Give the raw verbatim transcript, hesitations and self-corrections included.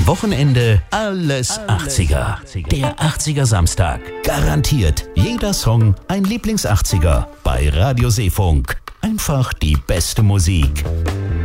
Am Wochenende alles achtziger. Der achtziger Samstag. Garantiert jeder Song ein Lieblings-achtziger bei Radio Seefunk. Einfach die beste Musik.